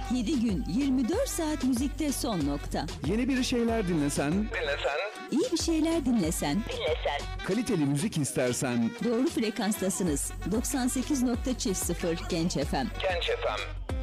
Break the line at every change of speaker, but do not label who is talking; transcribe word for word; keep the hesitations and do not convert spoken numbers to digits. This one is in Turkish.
yedi gün yirmi dört saat müzikte son nokta.
Yeni bir şeyler dinlesen, dinlesen,
İyi bir şeyler dinlesen,
dinlesen,
kaliteli müzik istersen,
doğru frekanstasınız. doksan sekiz nokta sıfır Genç F M.
Genç F M.